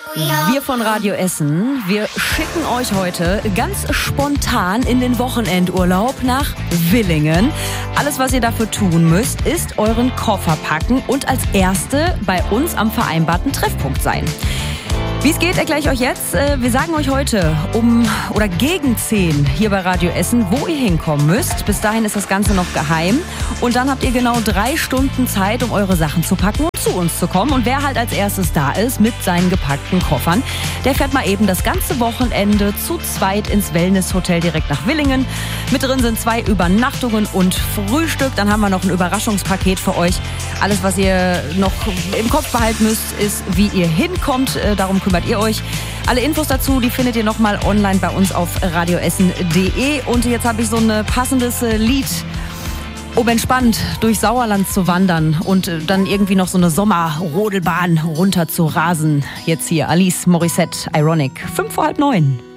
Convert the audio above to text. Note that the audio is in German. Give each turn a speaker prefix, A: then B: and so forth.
A: Wir von Radio Essen, wir schicken euch heute ganz spontan in den Wochenendurlaub nach Willingen. Alles, was ihr dafür tun müsst, ist euren Koffer packen und als Erste bei uns am vereinbarten Treffpunkt sein. Wie es geht, erkläre ich euch jetzt. Wir sagen euch heute gegen 10 hier bei Radio Essen, wo ihr hinkommen müsst. Bis dahin ist das Ganze noch geheim. Und dann habt ihr genau 3 Stunden Zeit, um eure Sachen zu packen und zu uns zu kommen. Und wer halt als erstes da ist mit seinen gepackten Koffern, der fährt mal eben das ganze Wochenende zu zweit ins Wellnesshotel direkt nach Willingen. Mit drin sind 2 Übernachtungen und Frühstück. Dann haben wir noch ein Überraschungspaket für euch. Alles, was ihr noch im Kopf behalten müsst, ist, wie ihr hinkommt. Darum kümmert ihr euch. Alle Infos dazu, die findet ihr nochmal online bei uns auf radioessen.de. Und jetzt habe ich so ein passendes Lied, um entspannt durch Sauerland zu wandern und dann irgendwie noch so eine Sommerrodelbahn runter zu rasen. Jetzt hier Alice Morissette, Ironic, 8:55.